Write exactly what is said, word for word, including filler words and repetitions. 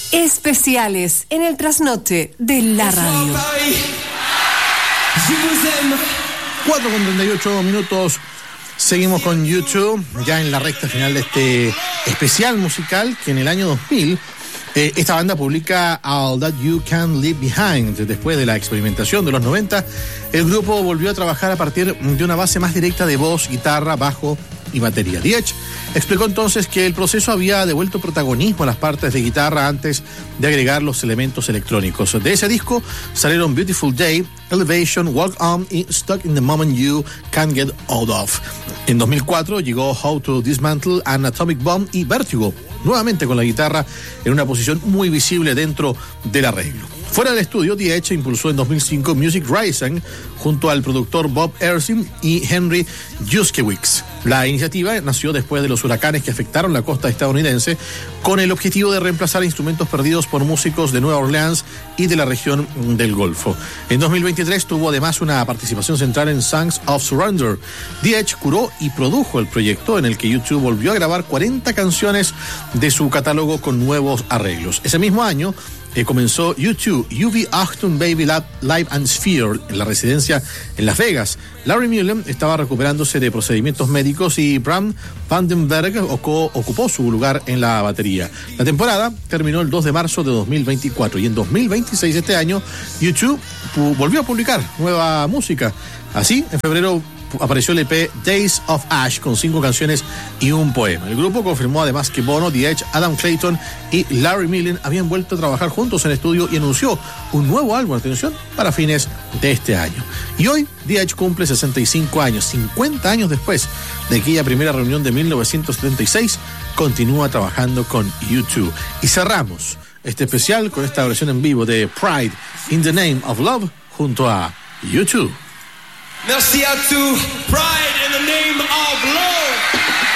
Especiales en el trasnoche de la radio. cuatro con treinta y ocho minutos. Seguimos con YouTube, ya en la recta final de este especial musical que en el año dos mil eh, esta banda publica All That You Can Leave Behind. Después de la experimentación de los noventa, el grupo volvió a trabajar a partir de una base más directa de voz, guitarra, bajo y batería. The Edge explicó entonces que el proceso había devuelto protagonismo a las partes de guitarra antes de agregar los elementos electrónicos. De ese disco salieron Beautiful Day, Elevation, Walk On y Stuck in the Moment You Can't Get Out Of. En dos mil cuatro llegó How to Dismantle an Atomic Bomb y Vertigo, nuevamente con la guitarra en una posición muy visible dentro del arreglo. Fuera del estudio, The Edge impulsó en dos mil cinco Music Rising junto al productor Bob Ersin y Henry Juszkiewicz. La iniciativa nació después de los huracanes que afectaron la costa estadounidense, con el objetivo de reemplazar instrumentos perdidos por músicos de Nueva Orleans y de la región del Golfo. En dos mil veintitrés tuvo además una participación central en Songs of Surrender. The Edge curó y produjo el proyecto, en el que YouTube volvió a grabar cuarenta canciones de su catálogo con nuevos arreglos. Ese mismo año Eh, comenzó YouTube, U V Achtung Baby Lab, Live and Sphere, en la residencia en Las Vegas. Larry Mullen estaba recuperándose de procedimientos médicos y Bram Vandenberg ocupó su lugar en la batería. La temporada terminó el dos de marzo de dos mil veinticuatro y en dos mil veintiséis, este año, YouTube volvió a publicar nueva música. Así, en febrero apareció el E P Days of Ash con cinco canciones y un poema. El grupo confirmó además que Bono, The Edge, Adam Clayton y Larry Mullen habían vuelto a trabajar juntos en estudio y anunció un nuevo álbum, atención, para fines de este año. Y hoy The Edge cumple sesenta y cinco años, cincuenta años después de aquella primera reunión de mil novecientos setenta y seis, continúa trabajando con YouTube. Y cerramos este especial con esta versión en vivo de Pride in the Name of Love junto a YouTube. Merci à tous. Pride in the Name of Love.